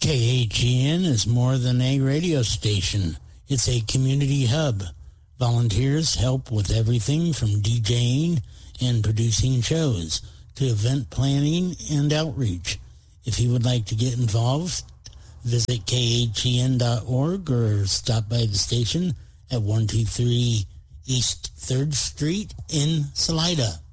KHEN is more than a radio station. It's a community hub. Volunteers help with everything from DJing and producing shows to event planning and outreach. If you would like to get involved, visit khen.org or stop by the station at 123 East 3rd Street in Salida.